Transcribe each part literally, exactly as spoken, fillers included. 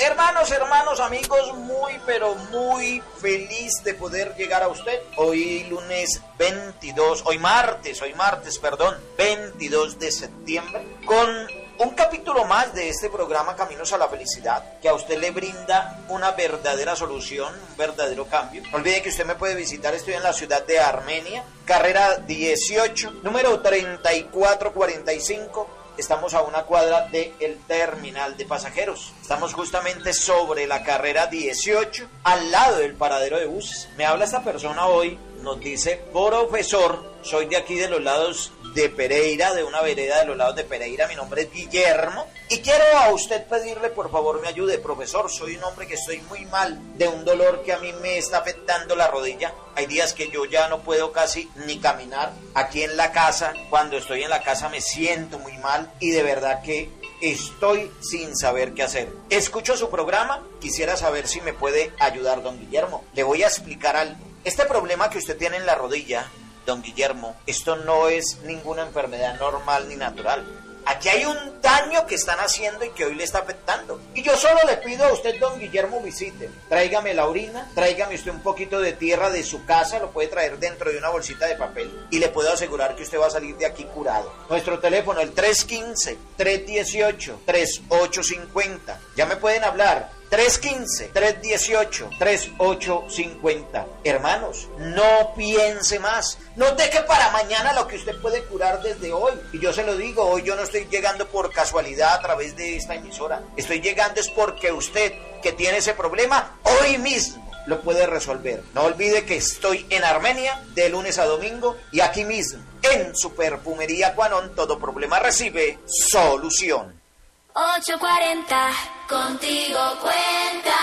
Hermanos, hermanos, amigos, muy pero muy feliz de poder llegar a usted. Hoy lunes veintidós, hoy martes, hoy martes, perdón, veintidós de septiembre, con un capítulo más de este programa Caminos a la Felicidad, que a usted le brinda una verdadera solución, un verdadero cambio. No olvide que usted me puede visitar, estoy en la ciudad de Armenia, carrera dieciocho, número treinta y cuatro cuarenta y cinco. Estamos a una cuadra del terminal de pasajeros. Estamos justamente sobre la carrera dieciocho, al lado del paradero de buses. Me habla esta persona hoy, nos dice: profesor, soy de aquí de los lados de Pereira, de una vereda de los lados de Pereira, mi nombre es Guillermo, y quiero a usted pedirle por favor me ayude. Profesor, soy un hombre que estoy muy mal de un dolor que a mí me está afectando la rodilla. Hay días que yo ya no puedo casi ni caminar. Aquí en la casa, cuando estoy en la casa me siento muy mal y de verdad que estoy sin saber qué hacer. Escucho su programa, quisiera saber si me puede ayudar, don Guillermo. Le voy a explicar algo. Este problema que usted tiene en la rodilla, don Guillermo, esto no es ninguna enfermedad normal ni natural. Aquí hay un daño que están haciendo y que hoy le está afectando. Y yo solo le pido a usted, don Guillermo, visite. Tráigame la orina, tráigame usted un poquito de tierra de su casa, lo puede traer dentro de una bolsita de papel y le puedo asegurar que usted va a salir de aquí curado. Nuestro teléfono, el tres uno cinco, tres uno ocho, tres ocho cinco cero. Ya me pueden hablar. tres uno cinco, tres uno ocho, tres ocho cinco cero. Hermanos, no piense más. No deje para mañana lo que usted puede curar desde hoy. Y yo se lo digo, hoy yo no estoy llegando por casualidad a través de esta emisora. Estoy llegando es porque usted, que tiene ese problema, hoy mismo lo puede resolver. No olvide que estoy en Armenia de lunes a domingo y aquí mismo, en su perfumería Quanon, todo problema recibe solución. ocho cuarenta, contigo cuenta.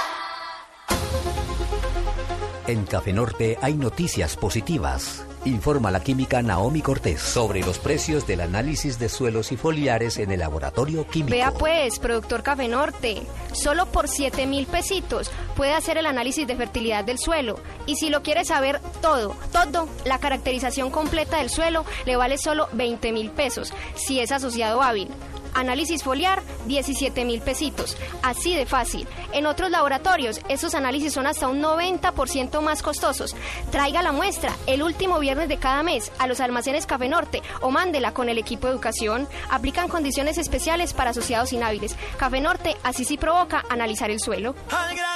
En Café Norte hay noticias positivas. Informa la química Naomi Cortés sobre los precios del análisis de suelos y foliares en el laboratorio químico. Vea pues, productor Café Norte, solo por siete mil pesitos puede hacer el análisis de fertilidad del suelo. Y si lo quiere saber todo, todo, la caracterización completa del suelo, le vale solo veinte mil pesos, si es asociado hábil. Análisis foliar, diecisiete mil pesitos. Así de fácil. En otros laboratorios, esos análisis son hasta un noventa por ciento más costosos. Traiga la muestra el último viernes de cada mes a los almacenes Café Norte o mándela con el equipo de educación. Aplican condiciones especiales para asociados inhábiles. Café Norte, así sí provoca analizar el suelo. Al